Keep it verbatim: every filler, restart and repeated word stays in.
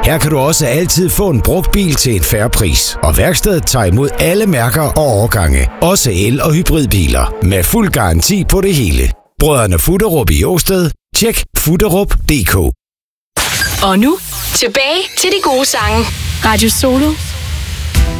Her kan du også altid få en brugt bil til en fair pris. Og værkstedet tager imod alle mærker og årgange. Også el- og hybridbiler. Med fuld garanti på det hele. Brødrene Futterup i Åsted. Tjek futterup punktum d k. Og nu, tilbage til de gode sange. Radio Solo